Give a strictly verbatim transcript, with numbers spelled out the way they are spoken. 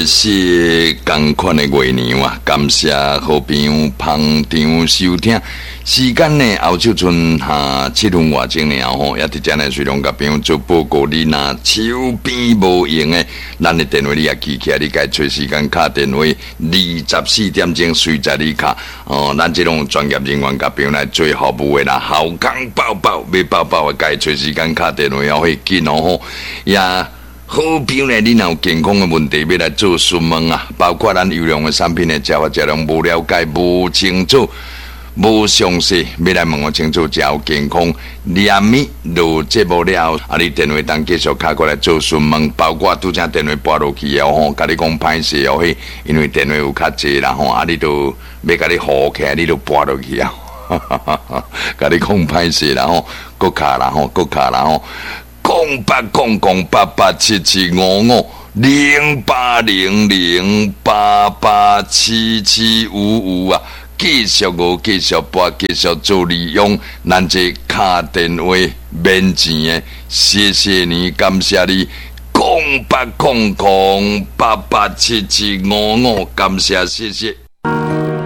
是同款的月娘啊！感谢好朋友捧场收听。时间呢，后手剩下七分外钟了吼，也伫遮呢，随龙甲朋友做报告。你若手边无用的，咱的电话你也记起来，你该找时间打电话。二十四点钟随在你卡哦，咱这种专业人员甲朋友来做服务的啦，好工报报要报报的，该找时间打电话要会紧哦吼，也。好朋友呢，你若有健康的问题要来做询问啊，包括咱优良的产品的食法质量无了解、无清楚、无详细，要来问我清楚，才有健康。连咪录节目了后，啊，你电话当继续卡过来做询问，包括拄则电话拨落去哦吼，甲你讲歹势哦嘿，因为电话有较济啦吼，啊，你都要甲你好起来，你都拨落去啊，哈哈哈哈，甲你讲歹势啦吼，搁卡啦吼，搁卡啦吼。空八空空八八七七五五零八零零八八七七五五啊！继续我继续拨继续做利用，咱这卡电话免钱的，谢谢你，感谢你。空八空空八八七七五五，感谢谢谢。